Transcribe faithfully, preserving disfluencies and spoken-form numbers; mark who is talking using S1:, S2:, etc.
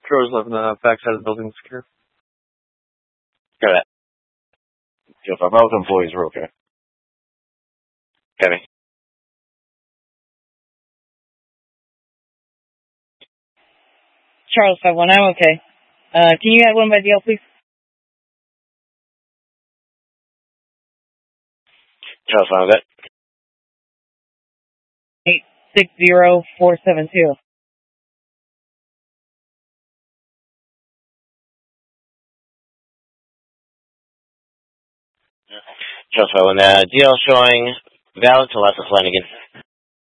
S1: Crow's living the backside of the building secure.
S2: Got that. Yo, five, all employees were okay. Heavy.
S3: Charles five one, I'm okay. Uh, can you add one by D L, please?
S2: Charles five, that.
S3: eight six zero four seven two.
S2: Charles five one, uh, D L showing valid to left of Flanagan.